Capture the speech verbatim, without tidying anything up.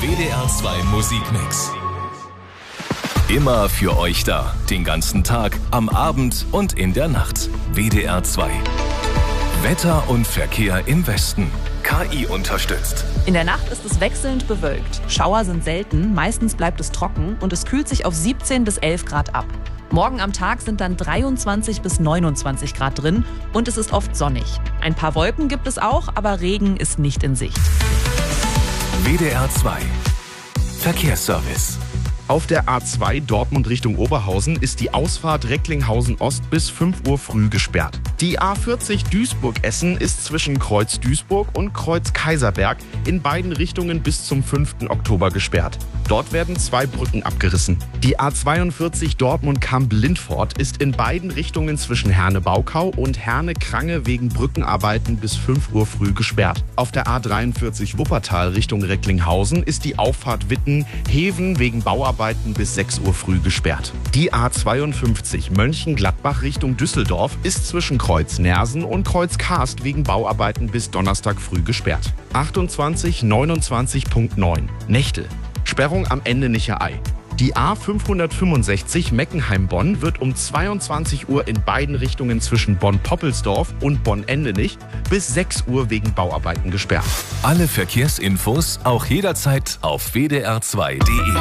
W D R zwei Musikmix. Immer für euch da. Den ganzen Tag, am Abend und in der Nacht. W D R zwei. Wetter und Verkehr im Westen. K I unterstützt. In der Nacht ist es wechselnd bewölkt. Schauer sind selten, meistens bleibt es trocken und es kühlt sich auf siebzehn bis elf Grad ab. Morgen am Tag sind dann dreiundzwanzig bis neunundzwanzig Grad drin und es ist oft sonnig. Ein paar Wolken gibt es auch, aber Regen ist nicht in Sicht. W D R zwei. Verkehrsservice. Auf der A zwei Dortmund Richtung Oberhausen ist die Ausfahrt Recklinghausen Ost bis fünf Uhr früh gesperrt. Die A vierzig Duisburg-Essen ist zwischen Kreuz Duisburg und Kreuz Kaiserberg in beiden Richtungen bis zum fünften Oktober gesperrt. Dort werden zwei Brücken abgerissen. Die A zweiundvierzig Dortmund-Kamp-Lindfort ist in beiden Richtungen zwischen Herne-Baukau und Herne-Krange wegen Brückenarbeiten bis fünf Uhr früh gesperrt. Auf der A dreiundvierzig Wuppertal Richtung Recklinghausen ist die Auffahrt Witten-Heven wegen Bauarbeiten bis sechs Uhr früh gesperrt. Die A zweiundfünfzig Mönchengladbach Richtung Düsseldorf ist zwischen Kreuz Nersen und Kreuz Karst wegen Bauarbeiten bis Donnerstag früh gesperrt. achtundzwanzig neunundzwanzig Punkt neun Nächte. Sperrung am Ende-Nicher-Ei. Die A fünfhundertfünfundsechzig Meckenheim-Bonn wird um zweiundzwanzig Uhr in beiden Richtungen zwischen Bonn-Poppelsdorf und Bonn-Endenich bis sechs Uhr wegen Bauarbeiten gesperrt. Alle Verkehrsinfos auch jederzeit auf W D R zwei Punkt de.